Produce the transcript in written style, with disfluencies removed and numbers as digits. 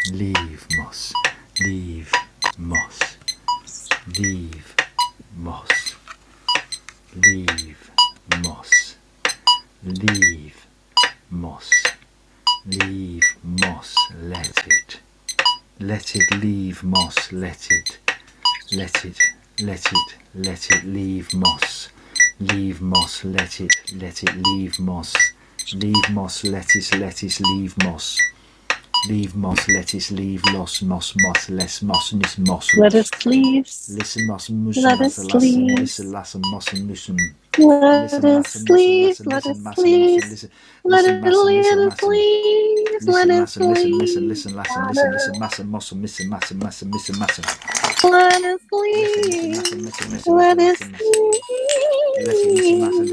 leave moss, leave moss, leave moss, leave moss, leave moss, leave moss, let it leave moss, let it leave moss, leave moss, let it leave moss, leave moss, lettuce, leave moss, leave moss, lettuce, leave loss, moss, less moss, moss, lettuce leaves, listen, moss, moss, lettuce leaves, listen, lassen, moss, moss, lettuce leaves, lettuce leaves, lettuce leaves, lettuce leaves, massa, moss, missing, massa, missing, massa. lettuce leaves, lettuce leaves.